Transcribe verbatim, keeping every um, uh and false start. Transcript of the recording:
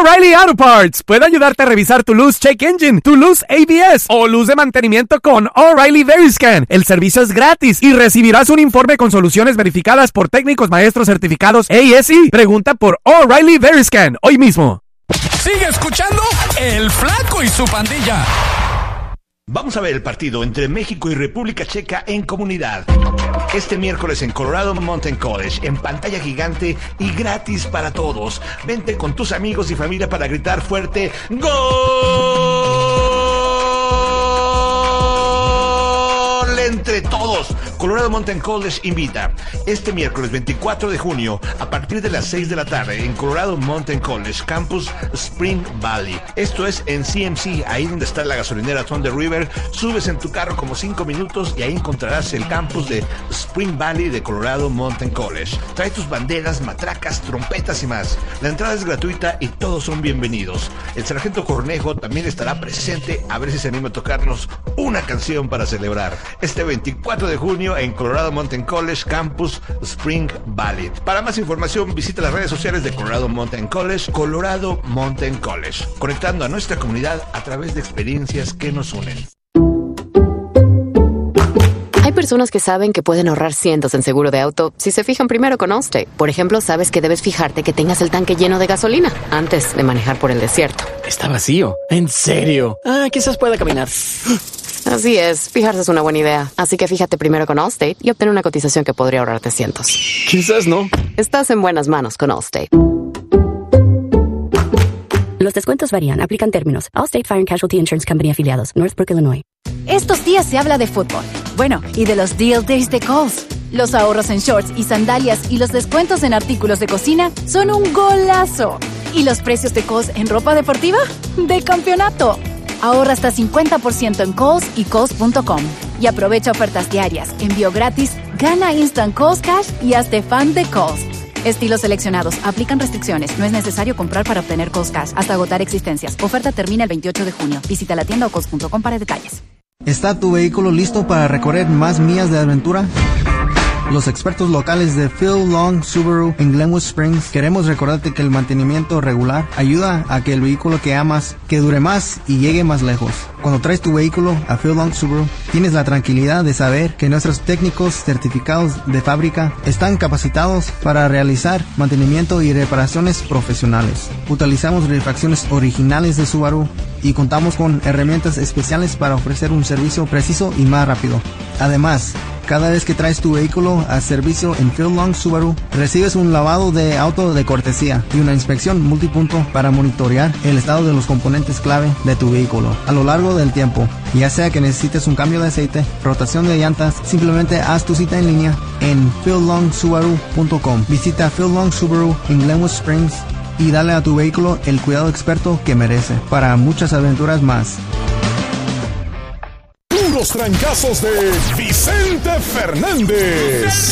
O'Reilly Auto Parts puede ayudarte a revisar tu luz check engine, tu luz A B S o luz de mantenimiento con O'Reilly Veriscan. El servicio es gratis y recibirás un informe con soluciones verificadas por técnicos maestros certificados A S I. Pregunta por O'Reilly Veriscan hoy mismo. Sigue escuchando El Flaco y su pandilla. Vamos a ver el partido entre México y República Checa en comunidad. Este miércoles en Colorado Mountain College, en pantalla gigante y gratis para todos. Vente con tus amigos y familia para gritar fuerte ¡Gol! Entre todos. Colorado Mountain College invita este miércoles veinticuatro de junio a partir de las seis de la tarde en Colorado Mountain College, Campus Spring Valley. Esto es en C M C, ahí donde está la gasolinera Thunder River. Subes en tu carro como cinco minutos y ahí encontrarás el campus de Spring Valley de Colorado Mountain College. Trae tus banderas, matracas, trompetas y más. La entrada es gratuita y todos son bienvenidos. El sargento Cornejo también estará presente, a ver si se anima a tocarnos una canción para celebrar. Este veinticuatro de junio en Colorado Mountain College, Campus Spring Valley. Para más información visita las redes sociales de Colorado Mountain College, Colorado Mountain College, conectando a nuestra comunidad a través de experiencias que nos unen. Hay personas que saben que pueden ahorrar cientos en seguro de auto si se fijan primero con Allstate. Por ejemplo, sabes que debes fijarte que tengas el tanque lleno de gasolina antes de manejar por el desierto. Está vacío. ¿En serio? Ah, quizás pueda caminar. Así es, fijarse es una buena idea. Así que fíjate primero con Allstate y obtén una cotización que podría ahorrarte cientos. Quizás no. Estás en buenas manos con Allstate. Los descuentos varían, aplican términos. Allstate Fire and Casualty Insurance Company afiliados, Northbrook, Illinois. Estos días se habla de fútbol. Bueno, y de los Deal Days de Kohl's. Los ahorros en shorts y sandalias y los descuentos en artículos de cocina son un golazo. ¿Y los precios de Kohl's en ropa deportiva? ¡De campeonato! Ahorra hasta cincuenta por ciento en Kohl's y Kohl's punto com. Y aprovecha ofertas diarias, envío gratis, gana Instant Kohl's Cash y hazte fan de Kohl's. Estilos seleccionados. Aplican restricciones. No es necesario comprar para obtener Kohl's Cash hasta agotar existencias. Oferta termina el veintiocho de junio. Visita la tienda o Kohl's punto com para detalles. ¿Está tu vehículo listo para recorrer más millas de aventura? Los expertos locales de Phil Long Subaru en Glenwood Springs queremos recordarte que el mantenimiento regular ayuda a que el vehículo que amas que dure más y llegue más lejos. Cuando traes tu vehículo a Phil Long Subaru, tienes la tranquilidad de saber que nuestros técnicos certificados de fábrica están capacitados para realizar mantenimiento y reparaciones profesionales. Utilizamos refacciones originales de Subaru y contamos con herramientas especiales para ofrecer un servicio preciso y más rápido. Además, cada vez que traes tu vehículo a servicio en Phil Long Subaru, recibes un lavado de auto de cortesía y una inspección multipunto para monitorear el estado de los componentes clave de tu vehículo a lo largo del tiempo. Ya sea que necesites un cambio de aceite, rotación de llantas, simplemente haz tu cita en línea en phil long subaru punto com. Visita Phil Long Subaru en Glenwood Springs y dale a tu vehículo el cuidado experto que merece para muchas aventuras más. Los trancazos de Vicente Fernández.